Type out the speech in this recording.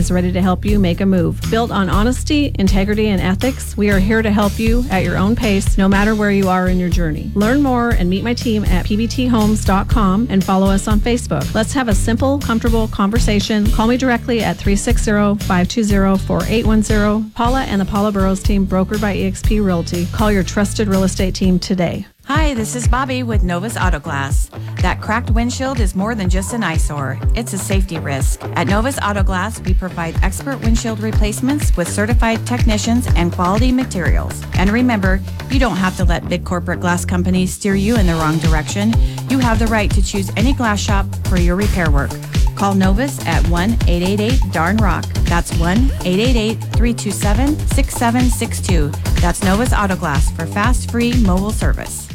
is ready to help you make a move. Built on honesty, integrity, and ethics, we are here to help you at your own pace, no matter where you are in your journey. Learn more and meet my team at pbthomes.com and follow us on Facebook. Let's have a simple, comfortable conversation. Call me directly at 360-520-4810. Paula and the Paula Burrows team, brokered by eXp Realty. Call your trusted real estate team today. Hi, this is Bobby with Novus Auto Glass. That cracked windshield is more than just an eyesore. It's a safety risk. At Novus Auto Glass, we provide expert windshield replacements with certified technicians and quality materials. And remember, you don't have to let big corporate glass companies steer you in the wrong direction. You have the right to choose any glass shop for your repair work. Call Novus at 1-888-DARN-ROCK. That's 1-888-327-6762. That's Novus Auto Glass for fast, free mobile service.